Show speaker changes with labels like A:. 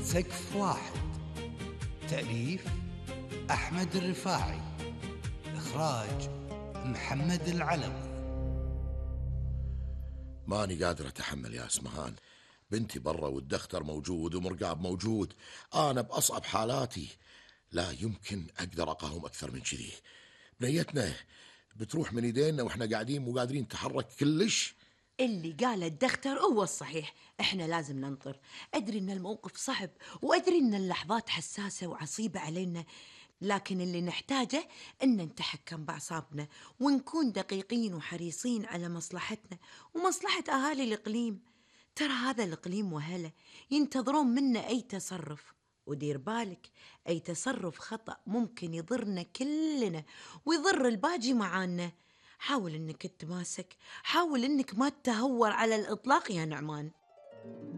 A: سقف واحد. تأليف أحمد الرفاعي، إخراج محمد العلوي.
B: ماني قادر أتحمل يا اسمهان، بنتي برا والدختر موجود ومرقاب موجود، أنا بأصعب حالاتي، لا يمكن أقدر أقاوم أكثر من كذي. بنيتنا بتروح من يدينا وإحنا قاعدين مو قادرين نتحرك كلش.
C: اللي قاله الدكتور هو الصحيح، احنا لازم ننطر. ادري ان الموقف صعب، وادري ان اللحظات حساسة وعصيبة علينا، لكن اللي نحتاجه ان نتحكم باعصابنا ونكون دقيقين وحريصين على مصلحتنا ومصلحة اهالي الاقليم. ترى هذا الاقليم وهله ينتظرون منا اي تصرف، ودير بالك اي تصرف خطأ ممكن يضرنا كلنا ويضر الباجي معانا. حاول انك تتماسك، حاول انك ما تتهور على الاطلاق يا نعمان.